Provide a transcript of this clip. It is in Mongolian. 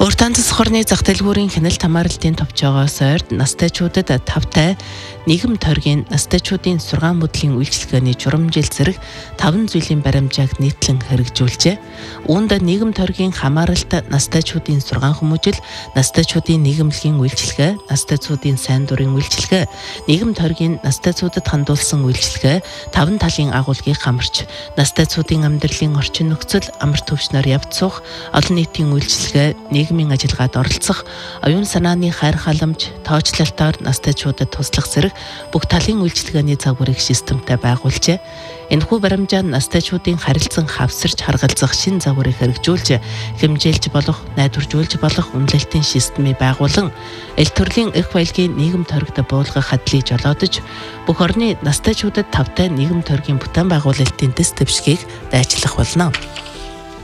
Өөртөө хорны зах дэлгүүрийн хяналт хамааралтын товчоогоос ойрд настайчуудад тавтай нийгэм тойргийн настайчуудын 6 мөдлийн үйлчилгээний журамжил зэрэг 5 зүйлийн баримжааг нийтлэн хэрэгжүүлжээ. Үүнд нийгэм тойргийн хамааралт настайчуудын 6 хүмүүжил, настайчуудын нийгэмлэгийн үйлчилгээ, настайцуудын сайн дурын үйлчилгээ, нийгэм тойргийн настайцуудад хандуулсан үйлчилгээ, 5 талын агуулгыг хамарч, настайцуудын амьдралын орчин нөхцөл, амар төвчнөр явж суух, олон нийтийн үйлчилгээ, нийгмийн ажиллагаанд оролцох, оюун санааны хайр халамж, тоочлолтоор настайчуудад туслах зэрэг бүх талын үйлчилгээний загварыг системтэй байгуулжээ. Энэхүү баримжаа настайчуудын харилцан хавсарч харгалзах шин загварыг хэрэгжүүлж, хэмжээлж болох, найдваржуулж болох үнэлэлтийн системийг байгуулан, эл төрлийн эрх баялагын нийгэм тойрогт буулгах хадлыг жолоодож, бүх орны настайчуудад тавтай нийгэм тойргийн бүтээн байгуулалтын дэс дэвшгийг дайчлах болно.